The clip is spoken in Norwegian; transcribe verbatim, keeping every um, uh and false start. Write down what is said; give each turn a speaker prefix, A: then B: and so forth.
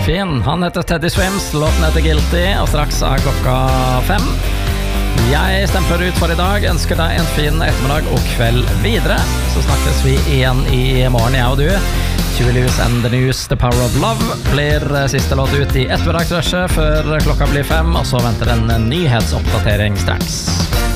A: var fin. Han heter Teddy Swims, låten heter Guilty, og straks er klokka fem. Jeg stemper ut for i dag, ønsker deg en fin ettermiddag og kveld videre. Så snakkes vi igjen i morgen, jeg og du. Julius and the News, The Power of Love blir siste låt ut i ettermiddagsrushet før klokka blir fem, og så venter en nyhetsoppdatering straks.